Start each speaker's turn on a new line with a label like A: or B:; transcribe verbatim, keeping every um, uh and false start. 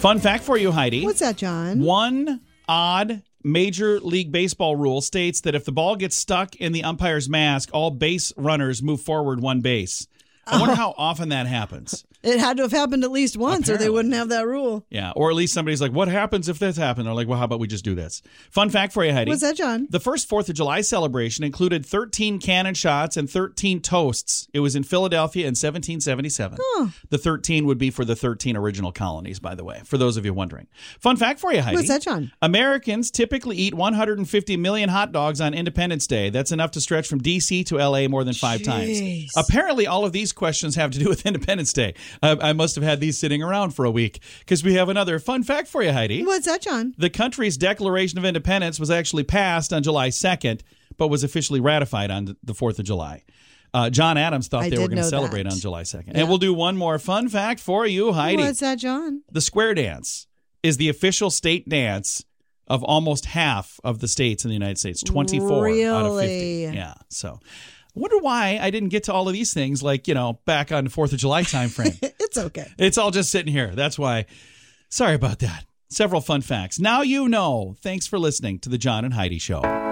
A: Fun fact for you, Heidi.
B: What's that, John?
A: One odd Major League Baseball rule states that if the ball gets stuck in the umpire's mask, all base runners move forward one base. I wonder how often that happens.
B: It had to have happened at least once
A: Apparently.
B: or they wouldn't have that rule.
A: Yeah, or at least somebody's like, what happens if this happened? They're like, well, how about we just do this? Fun fact for you, Heidi.
B: What's that, John?
A: The first fourth of July celebration included thirteen cannon shots and thirteen toasts. It was in Philadelphia in seventeen seventy-seven.
B: Oh.
A: The thirteen would be for the thirteen original colonies, by the way, for those of you wondering. Fun fact for you, Heidi.
B: What's that, John?
A: Americans typically eat one hundred fifty million hot dogs on Independence Day. That's enough to stretch from D C to L A more than five
B: Jeez.
A: times. Apparently, all of these questions have to do with Independence Day. I, I must have had these sitting around for a week because we have another fun fact for you, Heidi.
B: What's that, John?
A: The country's Declaration of Independence was actually passed on July second, but was officially ratified on the fourth of July. Uh, John Adams thought
B: I
A: they were
B: did
A: going to
B: know
A: celebrate
B: that.
A: on July second.
B: Yeah.
A: And we'll do one more fun fact for you, Heidi.
B: What's that, John?
A: The square dance is the official state dance of almost half of the states in the United States, twenty-four out of fifty.
B: Really?
A: Yeah, so I wonder why I didn't get to all of these things like, you know, back on the fourth of July time frame.
B: It's okay.
A: It's all just sitting here. That's why. Sorry about that. Several fun facts. Now you know. Thanks for listening to the John and Heidi Show.